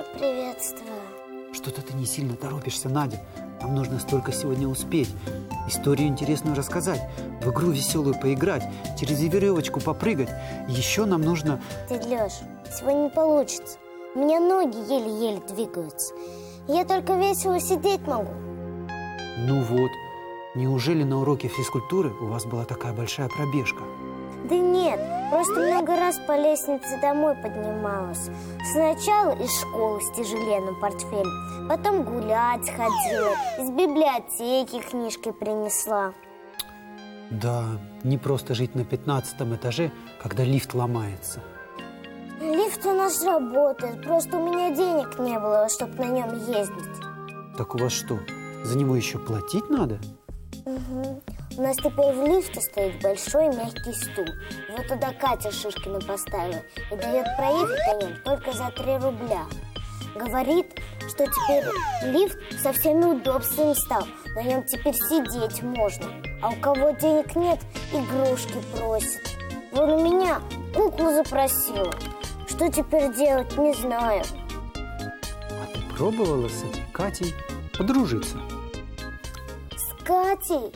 Приветствую. Что-то ты не сильно торопишься, Надя. Нам нужно столько сегодня успеть. Историю интересную рассказать, в игру веселую поиграть, через веревочку попрыгать. Еще нам нужно... Дядь Лёш, сегодня не получится. У меня ноги еле-еле двигаются. Я только весело сидеть могу. Ну вот, неужели на уроке физкультуры у вас была такая большая пробежка? Да нет, просто много раз по лестнице домой поднималась. Сначала из школы с тяжеленным портфелем, потом гулять ходила, из библиотеки книжки принесла. Да, не просто жить на 15-м этаже, когда лифт ломается. Лифт у нас работает, просто у меня денег не было, чтобы на нем ездить. Так у вас что, за него еще платить надо? Угу. У нас теперь в лифте стоит большой мягкий стул. Его туда Катя Шишкина поставила и дает проехать на нем только за 3 рубля. Говорит, что теперь лифт со всеми удобствами стал. На нем теперь сидеть можно. А у кого денег нет, игрушки просит. Вон у меня куклу запросила. Что теперь делать, не знаю. А ты пробовала с этой Катей подружиться? С Катей?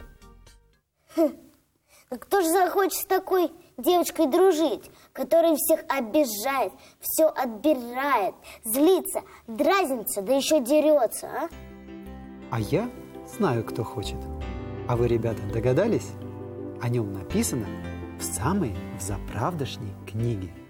Ну кто же захочет с такой девочкой дружить, которая всех обижает, все отбирает, злится, дразнится, да еще дерется, а? А я знаю, кто хочет. А вы, ребята, догадались? О нем написано в самой взаправдошней книге.